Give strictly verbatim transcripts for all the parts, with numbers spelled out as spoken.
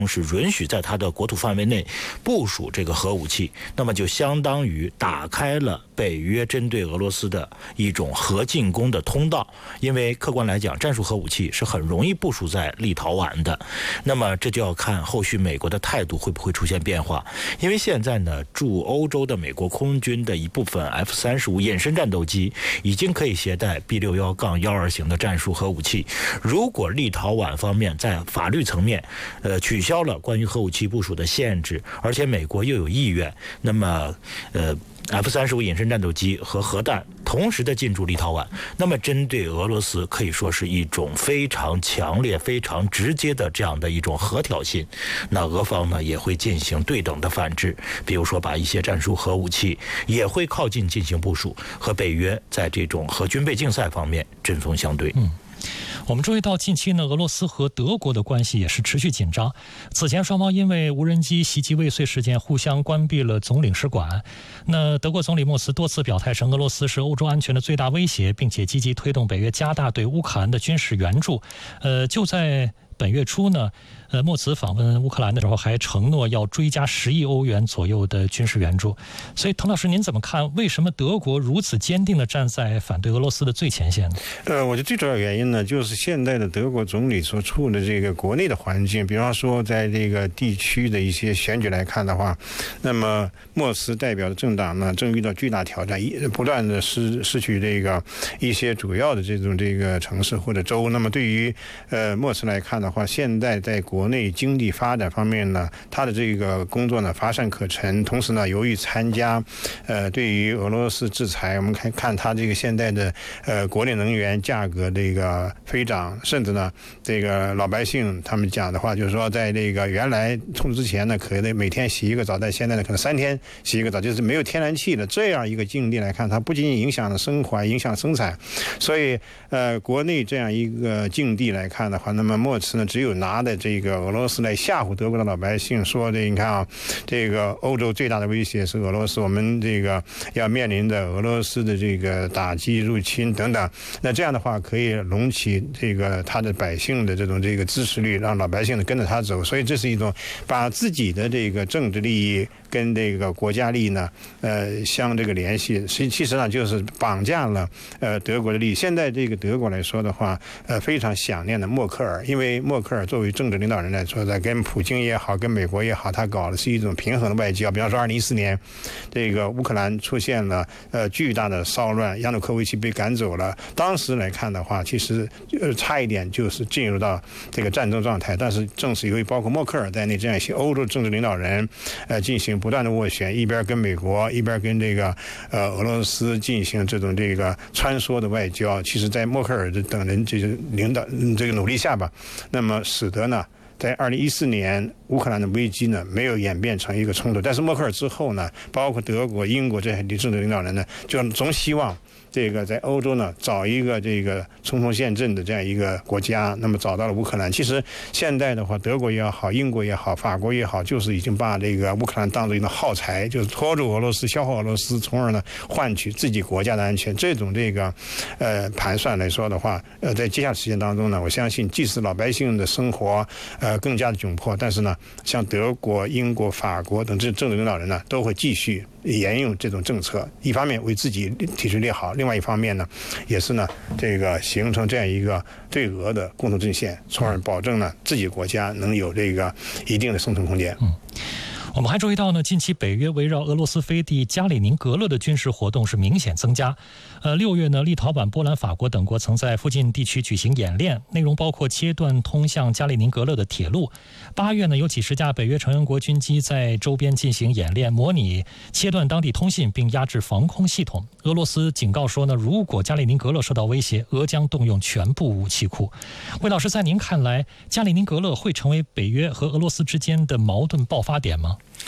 是允许在它的国土范围内部署这个核武器，那么就相当于打开了北约针对俄罗斯的一种核进攻的通道。因为客观来讲，战术核武器是很容易部署在立陶宛的，那么这就要看后续美国的态度会不会出现变化。因为现在呢，驻欧洲的美国空军的一部分 F 三十五 隐身战斗机已经可以携带 B 六十一 幺二型的战术核武器。如果立陶宛方面在法律层面呃取消消了关于核武器部署的限制，而且美国又有意愿，那么呃 F 三十五 隐身战斗机和核弹同时的进驻立陶宛，那么针对俄罗斯可以说是一种非常强烈非常直接的这样的一种核挑衅。那俄方呢也会进行对等的反制，比如说把一些战术核武器也会靠近进行部署，和北约在这种核军备竞赛方面针锋相对。 嗯，我们注意到近期呢，俄罗斯和德国的关系也是持续紧张。此前双方因为无人机袭击未遂事件互相关闭了总领事馆。那德国总理默茨多次表态称俄罗斯是欧洲安全的最大威胁，并且积极推动北约加大对乌克兰的军事援助。呃，就在本月初呢，呃，默茨访问乌克兰的时候还承诺要追加十亿欧元左右的军事援助。所以，滕老师，您怎么看？为什么德国如此坚定地站在反对俄罗斯的最前线呢？ 呃，我觉得最主要原因呢，就是现在的德国总理所处的这个国内的环境，比方说在这个地区的一些选举来看的话，那么默茨代表的政党呢，正遇到巨大挑战，不断的失失去这个一些主要的这种这个城市或者州。那么对于呃默茨来看的话，现在在国内经济发展方面呢，他的这个工作呢乏善可陈。同时呢，由于参加呃对于俄罗斯制裁，我们看看他这个现在的呃国内能源价格这个飞涨，甚至呢这个老百姓他们讲的话就是说，在这个原来冲之前呢，可能每天洗一个澡，但现在呢可能三天洗一个澡，就是没有天然气的这样一个境地来看，它不仅仅影响了生活，影响生产。所以呃国内这样一个境地来看的话，那么默茨呢只有拿的这个俄罗斯来吓唬德国的老百姓，说这你看啊，这个欧洲最大的威胁是俄罗斯，我们这个要面临的俄罗斯的这个打击入侵等等。那这样的话可以隆起这个他的百姓的这种这个支持率，让老百姓跟着他走。所以这是一种把自己的这个政治利益跟这个国家利益呢呃相这个联系，其其实上就是绑架了呃德国的利益。现在这个德国来说的话，呃非常想念的默克尔，因为默克尔作为政治领导人来说，在跟普京也好，跟美国也好，他搞的是一种平衡的外交。比方说二零一四年这个乌克兰出现了呃巨大的骚乱，亚努科维奇被赶走了，当时来看的话，其实呃差一点就是进入到这个战争状态。但是正是由于包括默克尔在内这样一些欧洲政治领导人呃进行不断的斡旋，一边跟美国一边跟这个呃俄罗斯进行这种这个穿梭的外交，其实在默克尔等人这个领导这个努力下吧，那么使得呢在二零一四年乌克兰的危机呢没有演变成一个冲突。但是默克尔之后呢，包括德国、英国这些政治领导人呢，就总希望这个在欧洲呢找一个这个冲锋陷阵的这样一个国家，那么找到了乌克兰。其实现在的话，德国也好，英国也好，法国也好，就是已经把这个乌克兰当作一种耗材，就是拖住俄罗斯，消耗俄罗斯，从而呢换取自己国家的安全。这种这个呃盘算来说的话，呃在接下来时间当中呢，我相信即使老百姓的生活呃更加的窘迫，但是呢，像德国、英国、法国等这政治领导人呢，都会继续沿用这种政策，一方面为自己体制列好，另外一方面呢，也是呢这个形成这样一个对俄的共同阵线，从而保证呢自己国家能有这个一定的生存空间。 嗯，我们还注意到呢，近期北约围绕俄罗斯飞地加里宁格勒的军事活动是明显增加。呃，六月呢，立陶宛、波兰、法国等国曾在附近地区举行演练，内容包括切断通向加里宁格勒的铁路。八月呢，有几十架北约成员国军机在周边进行演练，模拟切断当地通信并压制防空系统。俄罗斯警告说呢，如果加里宁格勒受到威胁，俄将动用全部武器库。魏老师，在您看来，加里宁格勒会成为北约和俄罗斯之间的矛盾爆发点吗？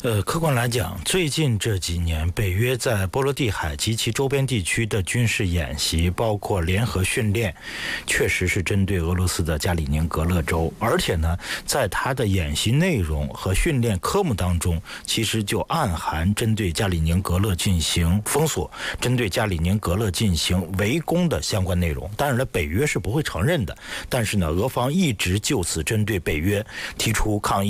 呃，客观来讲，最近这几年，北约在波罗的海及其周边地区的军事演习，包括联合训练，确实是针对俄罗斯的加里宁格勒州，而且呢，在它的演习内容和训练科目当中，其实就暗含针对加里宁格勒进行封锁、针对加里宁格勒进行围攻的相关内容。当然了，北约是不会承认的，但是呢，俄方一直就此针对北约提出抗议。